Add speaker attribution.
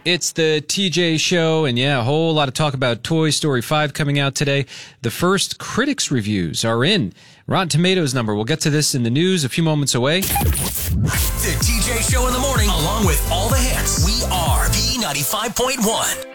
Speaker 1: It's the TJ Show, and yeah, a whole lot of talk about Toy Story 5 coming out today. The first critics' reviews are in. Rotten Tomatoes number. We'll get to this in the news a few moments away.
Speaker 2: The TJ Show in the morning, along with all the hits. We are B95.1.